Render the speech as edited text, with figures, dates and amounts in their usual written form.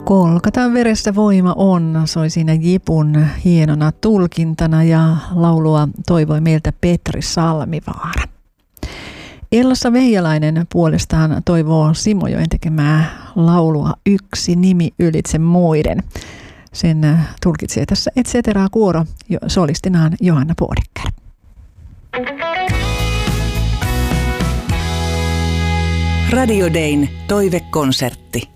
Kolkatan veressä voima on, soi siinä Jipun hienona tulkintana ja laulua toivoi meiltä Petri Salmivaara. Ellassa Veijalainen puolestaan toivoo Simojoen tekemää laulua Yksi nimi ylitse muiden. Sen tulkitsee tässä Et cetera kuoro solistinaan Johanna Bodecker. Radio Dayn toivekonsertti.